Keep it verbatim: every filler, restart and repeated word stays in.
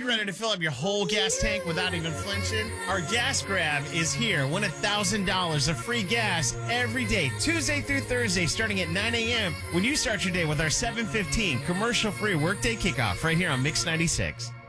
ready to fill up your whole gas tank without even flinching? Our gas grab is here. Win one thousand dollars of free gas every day, Tuesday through Thursday, starting at nine a.m. when you start your day with our seven fifteen commercial-free workday kickoff right here on Mix ninety-six.